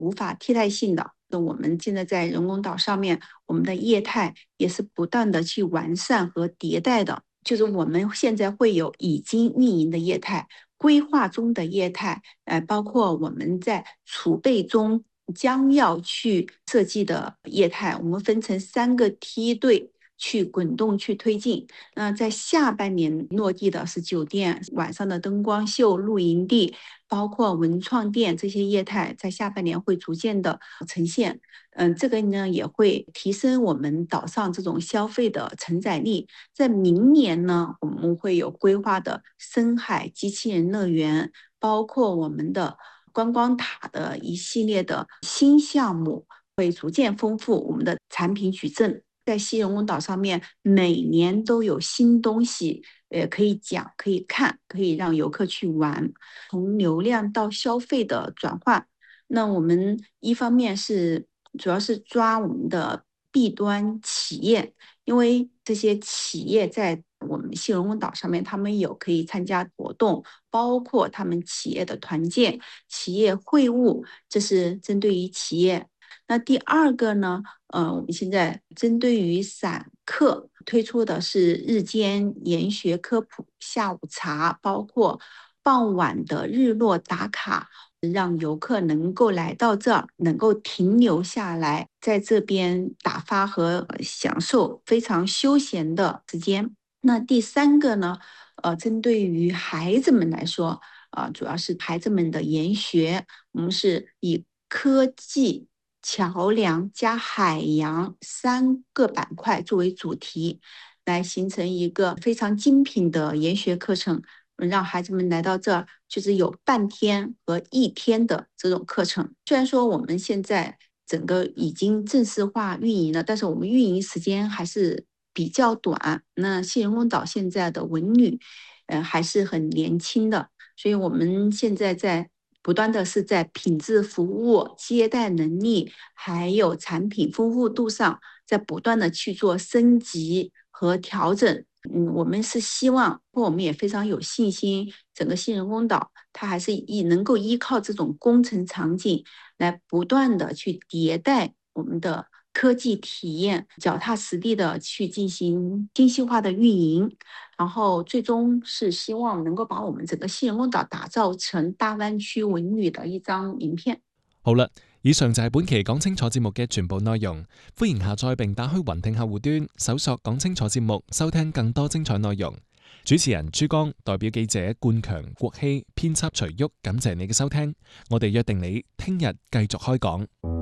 无法替代性的。我们现在在人工岛上面，我们的业态也是不断的去完善和迭代的。就是我们现在会有已经运营的业态、规划中的业态，包括我们在储备中将要去设计的业态，我们分成3个梯队去滚动去推进。那在下半年落地的是酒店晚上的灯光秀、露营地，包括文创店这些业态，在下半年会逐渐的呈现。这个呢也会提升我们岛上这种消费的承载力。在明年呢，我们会有规划的深海机器人乐园，包括我们的观光塔的一系列的新项目，会逐渐丰富我们的产品矩阵。在西人工岛上面，每年都有新东西，可以讲、可以看、可以让游客去玩，从流量到消费的转换。那我们一方面是主要是抓我们的 B 端企业，因为这些企业在我们西人工岛上面，他们有可以参加活动，包括他们企业的团建、企业会晤，这是针对于企业。那第二个呢，我们现在针对于散客推出的是日间研学科普、下午茶，包括傍晚的日落打卡，让游客能够来到这儿，能够停留下来，在这边打发和享受非常休闲的时间。那第三个呢，针对于孩子们来说，主要是孩子们的研学，我们是以科技、桥梁加海洋3个板块作为主题，来形成一个非常精品的研学课程，让孩子们来到这儿，就是有半天和1天的这种课程。虽然说我们现在整个已经正式化运营了，但是我们运营时间还是比较短。那西人工岛现在的文旅，还是很年轻的，所以我们现在在不断的是在品质服务、接待能力，还有产品丰富度上，在不断的去做升级和调整。我们是希望，我们也非常有信心，整个新人工岛它还是能够依靠这种工程场景来不断的去迭代我们的科技体验，脚踏实地的去进行精细化的运营，然后最终是希望能够把我们整个新人工岛打造成大灣區文旅的一張名片。 好啦，以上就係本期講清楚節目嘅全部內容。歡迎下載並打開雲聽客戶端，搜索講清楚節目，收聽更多精彩內容。主持人朱江，代表記者冠強、郭希，編輯徐旭，感謝你嘅收聽。我哋約定你聽日繼續開講。